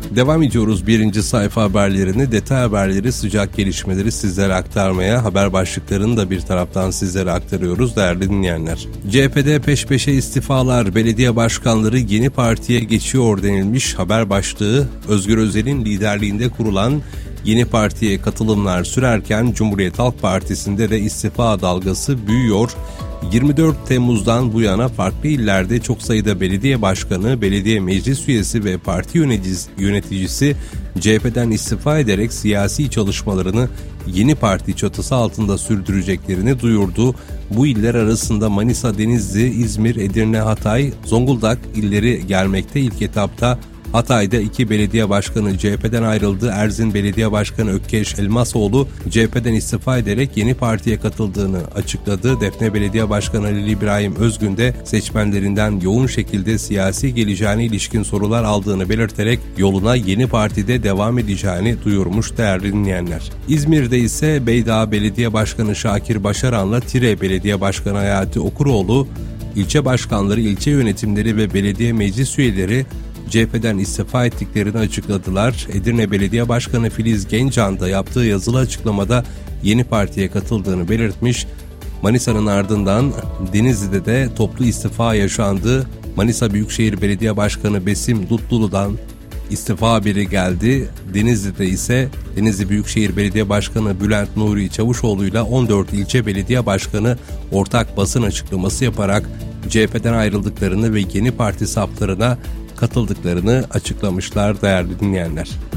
Devam ediyoruz birinci sayfa haberlerini, detay haberleri, sıcak gelişmeleri sizlere aktarmaya, haber başlıklarını da bir taraftan sizlere aktarıyoruz değerli dinleyenler. CHP'de peş peşe istifalar, belediye başkanları yeni partiye geçiyor denilmiş. Haber başlığı, Özgür Özel'in liderliğinde kurulan yeni partiye katılımlar sürerken Cumhuriyet Halk Partisi'nde de istifa dalgası büyüyor. 24 Temmuz'dan bu yana farklı illerde çok sayıda belediye başkanı, belediye meclis üyesi ve parti yöneticisi CHP'den istifa ederek siyasi çalışmalarını yeni parti çatısı altında sürdüreceklerini duyurdu. Bu iller arasında Manisa, Denizli, İzmir, Edirne, Hatay, Zonguldak illeri gelmekte. İlk etapta Hatay'da 2 belediye başkanı CHP'den ayrıldı. Erzin Belediye Başkanı Ökkeş Elmasoğlu CHP'den istifa ederek yeni partiye katıldığını açıkladı. Defne Belediye Başkanı Ali İbrahim Özgün de seçmenlerinden yoğun şekilde siyasi geleceğine ilişkin sorular aldığını belirterek yoluna yeni partide devam edeceğini duyurmuş değerli dinleyenler. İzmir'de ise Beydağ Belediye Başkanı Şakir Başaran'la Tire Belediye Başkanı Hayati Okuroğlu, ilçe başkanları, ilçe yönetimleri ve belediye meclis üyeleri CHP'den istifa ettiklerini açıkladılar. Edirne Belediye Başkanı Filiz Gencan da yaptığı yazılı açıklamada yeni partiye katıldığını belirtmiş. Manisa'nın ardından Denizli'de de toplu istifa yaşandı. Manisa Büyükşehir Belediye Başkanı Besim Dutlulu'dan istifa haberi geldi. Denizli'de ise Denizli Büyükşehir Belediye Başkanı Bülent Nuri Çavuşoğlu ile 14 ilçe belediye başkanı ortak basın açıklaması yaparak CHP'den ayrıldıklarını ve yeni parti saflarına katıldıklarını açıklamışlar değerli dinleyenler.